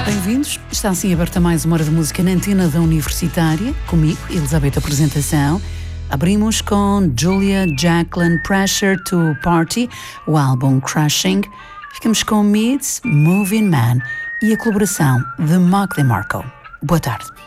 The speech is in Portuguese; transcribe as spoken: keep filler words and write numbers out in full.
Bem-vindos. Está assim aberta mais uma hora de música na antena da Universitária. Comigo, Elizabeth Apresentação. Abrimos com Julia Jacqueline Pressure to Party, o álbum Crushing. Ficamos com Mids, Moving Man e a colaboração de Mark DeMarco. Boa tarde.